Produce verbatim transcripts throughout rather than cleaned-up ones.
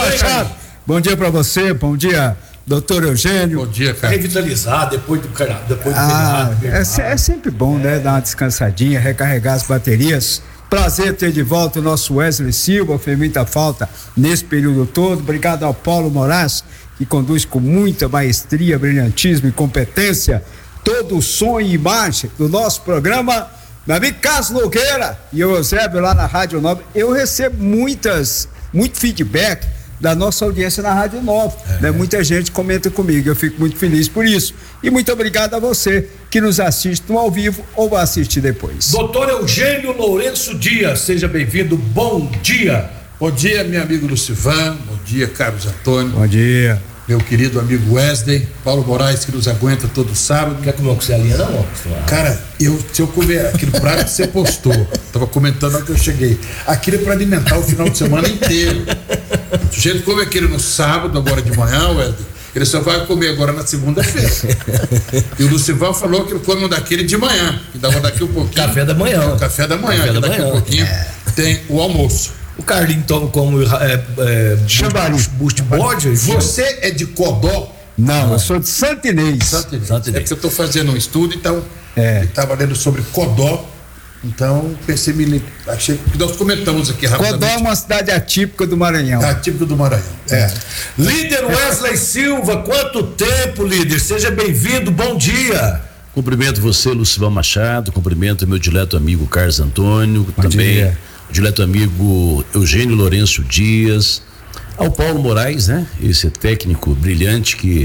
Machado. Bom dia para você, bom dia, doutor Eugênio. Bom dia, cara. Revitalizar depois do depois do ah, feriado. É, é sempre bom, né? Dar uma descansadinha, recarregar as baterias. Prazer ter de volta o nosso Wesley Silva, fez muita falta nesse período todo. Obrigado ao Paulo Moraes, que conduz com muita maestria, brilhantismo e competência todo o som e imagem do nosso programa. Meu amigo Carlos Nogueira e o Eusébio lá na Rádio Nova. Eu recebo muitas, muito feedback da nossa audiência na Rádio Nova, é. né? Muita gente comenta comigo, eu fico muito feliz por isso. E muito obrigado a você que nos assiste no ao vivo ou vai assistir depois. Doutor Eugênio Lourenço Dias, seja bem-vindo, bom dia. Bom dia, meu amigo Lucivan, bom dia, Carlos Antônio. Bom dia. Meu querido amigo Wesley, Paulo Moraes, que nos aguenta todo sábado. Quer comer uma costelinha, não? Cara, eu, se eu comer aquele prato que você postou, tava comentando na que eu cheguei, aquilo é para alimentar o final de semana inteiro. O sujeito come aquele no sábado, agora de manhã, Wesley, ele só vai comer agora na segunda-feira. E o Lucival falou que ele come um daquele de manhã, que dava daqui um pouquinho. Café da manhã. É, café da manhã, café que da daqui manhã. um pouquinho é. Tem o almoço. O Carlinho toma como é, é, Chambari, busto bode. Você é de Codó? Não, não, eu sou de Santo Inês. Santo Inês. Santo Inês. É porque eu estou fazendo um estudo, então é. ele estava lendo sobre Codó, então pensei, me achei que nós comentamos aqui rapidamente. Codó é uma cidade atípica do Maranhão. É atípica do Maranhão. É. Líder Wesley Silva, quanto tempo, líder? Seja bem-vindo, bom dia. Cumprimento você, Lucival Machado, cumprimento meu dileto amigo Carlos Antônio, bom também dia. Dileto amigo Eugênio Lourenço Dias, ao Paulo Moraes, né? Esse técnico brilhante que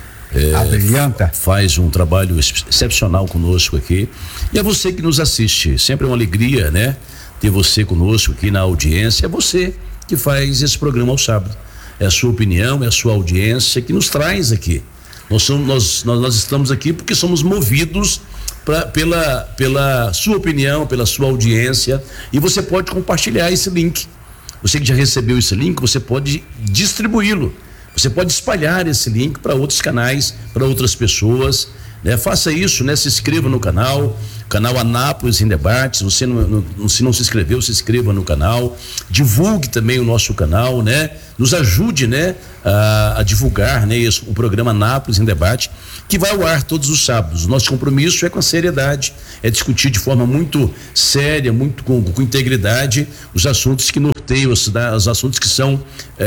é, faz um trabalho excepcional conosco aqui, e a você que nos assiste, sempre é uma alegria, né? Ter você conosco aqui na audiência, é você que faz esse programa ao sábado, é a sua opinião, é a sua audiência que nos traz aqui. Nós, somos, nós, nós, nós estamos aqui porque somos movidos Pra, pela, pela sua opinião, pela sua audiência, e você pode compartilhar esse link. Você que já recebeu esse link, você pode distribuí-lo, você pode espalhar esse link para outros canais, para outras pessoas, né? Faça isso, né? Se inscreva no canal, canal Anápolis em Debate. Se você não, não, se não se inscreveu, se inscreva no canal, divulgue também o nosso canal, né? Nos ajude, né? A, a divulgar, né? Isso, o programa Anápolis em Debate, que vai ao ar todos os sábados. Nosso compromisso é com a seriedade, é discutir de forma muito séria, muito com, com integridade, os assuntos que norteiam, os, os assuntos que são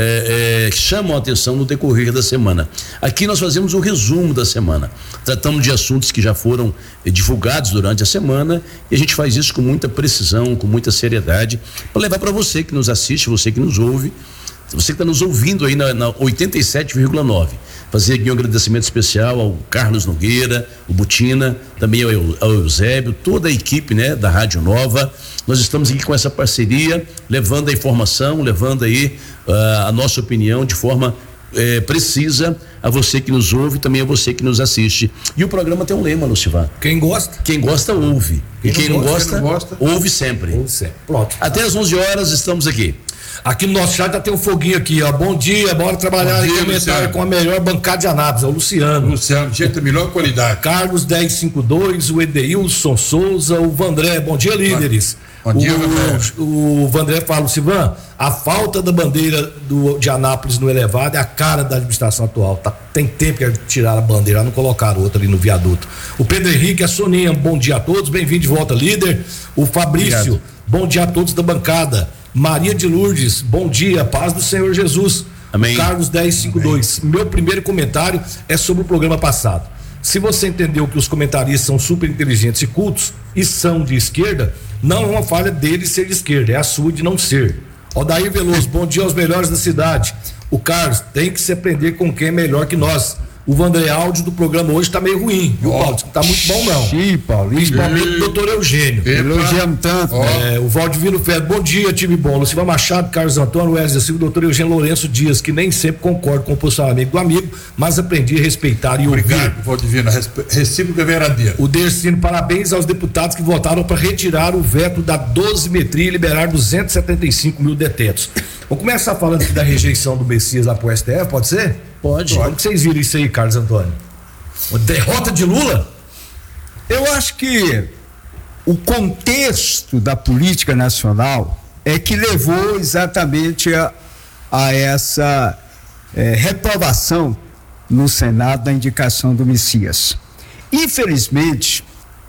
é, é, que chamam a atenção no decorrer da semana. Aqui nós fazemos um resumo da semana, tratamos de assuntos que já foram é, divulgados durante a semana, e a gente faz isso com muita precisão, com muita seriedade, para levar para você que nos assiste, você que nos ouve, você que está nos ouvindo aí na, na oitenta e sete vírgula nove. Fazer aqui um agradecimento especial ao Carlos Nogueira, o Butina, também ao, ao Eusébio, toda a equipe, né, da Rádio Nova. Nós estamos aqui com essa parceria, levando a informação, levando aí uh, a nossa opinião de forma eh, precisa a você que nos ouve e também a você que nos assiste. E o programa tem um lema, Lucivar. Quem gosta? Quem gosta, ouve. Quem e quem não não gosta, gosta, não gosta, ouve sempre. Ouve sempre. Pronto. Até às onze horas estamos aqui. Aqui no nosso chat já tem um foguinho aqui, ó. Bom dia, bora trabalhar e comentar com a melhor bancada de Anápolis, é o Luciano. Luciano, gente da melhor qualidade. Carlos dez cinquenta e dois, o Edeilson Souza, o Vandré. Bom dia, líderes. Bom dia, o, Vandré. O, o Vandré fala, Silvan, a falta da bandeira do, de Anápolis no elevado é a cara da administração atual. Tá, tem tempo que tiraram a bandeira, não colocaram outra ali no viaduto. O Pedro Henrique, a Soninha, bom dia a todos, bem-vindo de volta, líder. O Fabrício, obrigado. Bom dia a todos da bancada. Maria de Lourdes, bom dia, paz do Senhor Jesus. Amém. Carlos dez cinquenta e dois, meu primeiro comentário é sobre o programa passado. Se você entendeu que os comentaristas são super inteligentes e cultos e são de esquerda, não é uma falha deles ser de esquerda, é a sua de não ser. Odair Veloso, bom dia aos melhores da cidade. O Carlos tem que se aprender com quem é melhor que nós. O Vandré, áudio do programa hoje tá meio ruim, viu, Paulo? Não tá muito bom, não. Sim, Paulo. Principalmente o doutor Eugênio. Elogiamos tanto. É, o Valdivino Ferro, bom dia, time bom. Lucival Machado, Carlos Antônio, Wesley Silva, doutor Eugênio Lourenço Dias, que nem sempre concordo com o posicionamento do amigo, mas aprendi a respeitar e ouvir. Obrigado, Valdivino. Recíproca verdadeira. O Dercino, parabéns aos deputados que votaram para retirar o veto da dosimetria e liberar duzentos e setenta e cinco mil detentos. Vamos começar falando aqui da rejeição do Messias lá pro S T F, pode ser? Pode. Como que vocês viram isso aí, Carlos Antônio? Uma derrota de Lula? Eu acho que o contexto da política nacional é que levou exatamente a, a essa é, reprovação no Senado da indicação do Messias. Infelizmente,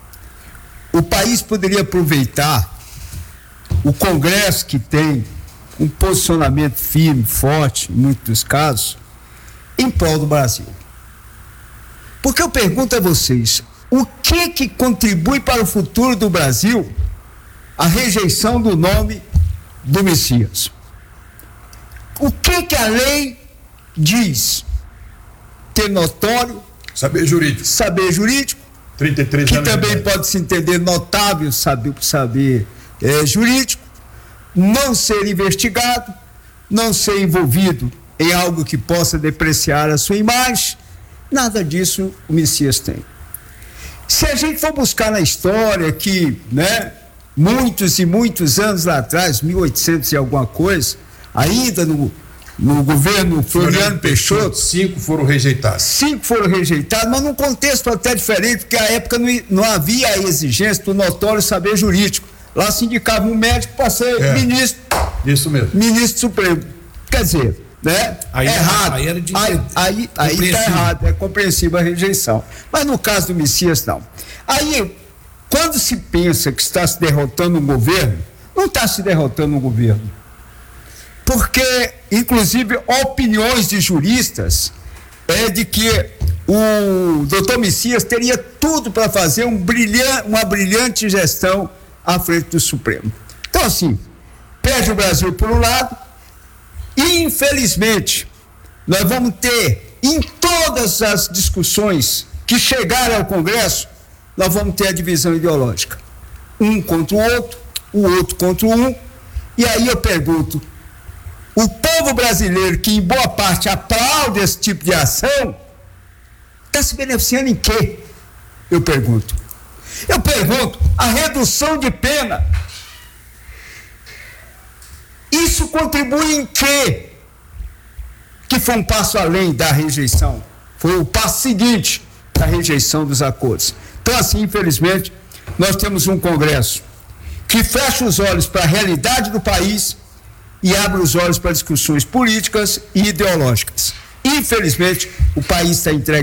o país poderia aproveitar o Congresso, que tem um posicionamento firme, forte, em muitos casos, em prol do Brasil. Porque eu pergunto a vocês, o que que contribui para o futuro do Brasil a rejeição do nome do Messias? O que que a lei diz? Ter notório, saber jurídico, saber jurídico, trinta e três que anos também pode se entender notável saber, saber é, jurídico, não ser investigado, não ser envolvido em algo que possa depreciar a sua imagem. Nada disso o Messias tem. Se a gente for buscar na história que, né, muitos e muitos anos lá atrás, mil e oitocentos e alguma coisa, ainda no, no governo Floriano Peixoto, cinco foram rejeitados. Cinco foram rejeitados, mas num contexto até diferente, porque à época não, não havia a exigência do notório saber jurídico. Lá se indicava um médico para ser é, ministro. Isso mesmo. Ministro Supremo. Quer dizer, né? Aí, é errado. Aí era de aí, aí, aí tá errado, é compreensível a rejeição. Mas no caso do Messias, não. Aí, quando se pensa que está se derrotando um governo, não está se derrotando um governo. Porque, inclusive, opiniões de juristas é de que o doutor Messias teria tudo para fazer um brilhante, uma brilhante gestão à frente do Supremo. Então, assim, perde o Brasil por um lado, e infelizmente nós vamos ter, em todas as discussões que chegarem ao Congresso, nós vamos ter a divisão ideológica, um contra o outro, o outro contra o um. E aí eu pergunto, o povo brasileiro, que em boa parte aplaude esse tipo de ação, está se beneficiando em quê? Eu pergunto. Eu pergunto, a redução de pena, isso contribui em quê? Que foi um passo além da rejeição, foi o passo seguinte da rejeição dos acordos. Então, assim, infelizmente, nós temos um Congresso que fecha os olhos para a realidade do país e abre os olhos para discussões políticas e ideológicas. Infelizmente, o país está entregue